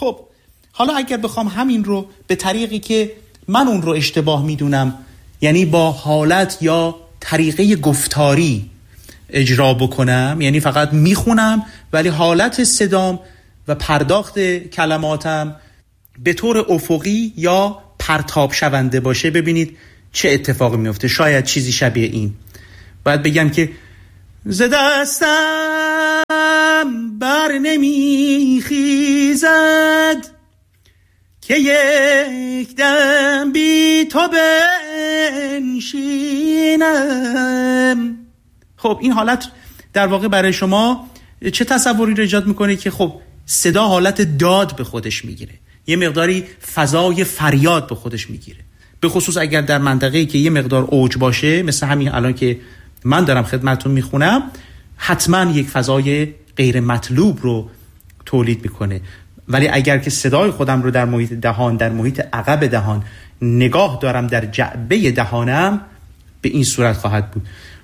خب حالا اگر بخوام همین رو به طریقی که من اون رو اشتباه میدونم، یعنی با حالت یا طریقه گفتاری اجرا بکنم، یعنی فقط میخونم ولی حالت صدام و پرداخت کلماتم به طور افقی یا پرتاب شونده باشه، ببینید چه اتفاقی میفته. شاید چیزی شبیه این. باید بگم که ز دستم بر نمیخیزد که یک دم بی تو بنشینم. خب این حالت در واقع برای شما چه تصوری رو ایجاد میکنه که خب صدا حالت داد به خودش میگیره، یه مقداری فضای فریاد به خودش میگیره، به خصوص اگر در منطقه‌ای که یه مقدار اوج باشه، مثل همین الان که من دارم خدمتتون میخونم، حتما یک فضای غیر مطلوب رو تولید میکنه. ولی اگر که صدای خودم رو در محیط دهان، در محیط عقب دهان نگاه دارم، در جعبه دهانم، به این صورت خواهد بود.